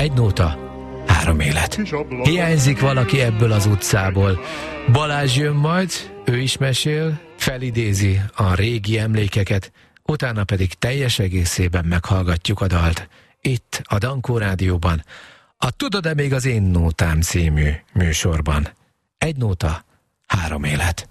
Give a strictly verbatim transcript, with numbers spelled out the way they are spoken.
Egy nóta, három élet. Hiányzik valaki ebből az utcából. Balázs jön majd, ő is mesél, felidézi a régi emlékeket, utána pedig teljes egészében meghallgatjuk a dalt. Itt, a Dankó Rádióban, a Tudod-e még az én nótám című műsorban. Egy nóta, három élet.